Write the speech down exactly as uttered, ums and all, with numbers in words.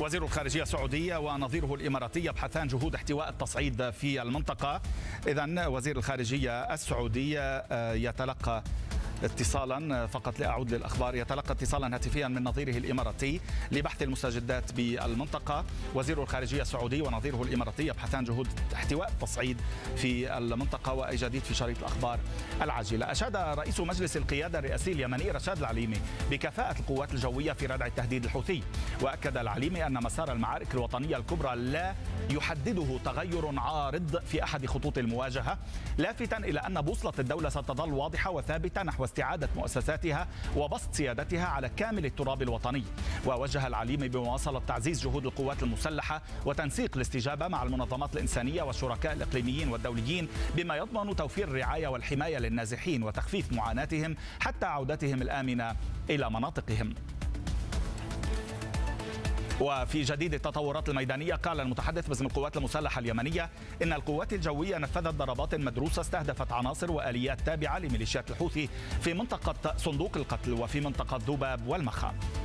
وزير الخارجية السعودية ونظيره الإماراتي يبحثان جهود احتواء التصعيد في المنطقة. إذن وزير الخارجية السعودية يتلقى اتصالا، فقط لأعود للأخبار، يتلقى اتصالا هاتفيا من نظيره الإماراتي لبحث المستجدات بالمنطقة. وزير الخارجية السعودي ونظيره الإماراتي يبحثان جهود احتواء التصعيد في المنطقة وأي جديد في شريط الأخبار العاجلة. أشاد رئيس مجلس القيادة الرئاسي اليمني رشاد العليمي بكفاءة القوات الجوية في ردع التهديد الحوثي، وأكد العليمي أن مسار المعارك الوطنية الكبرى لا يحدده تغير عارض في أحد خطوط المواجهة، لافتا إلى أن بوصلة الدولة ستظل واضحة وثابتة نحو استعادة مؤسساتها وبسط سيادتها على كامل التراب الوطني. ووجه العليمي بمواصلة تعزيز جهود القوات المسلحة وتنسيق الاستجابة مع المنظمات الإنسانية والشركاء الإقليميين والدوليين بما يضمن توفير الرعاية والحماية للنازحين وتخفيف معاناتهم حتى عودتهم الآمنة إلى مناطقهم. وفي جديد التطورات الميدانية، قال المتحدث باسم القوات المسلحة اليمنية إن القوات الجوية نفذت ضربات مدروسة استهدفت عناصر وآليات تابعة لميليشيات الحوثي في منطقة صندوق القتل وفي منطقة ذوباب والمخا.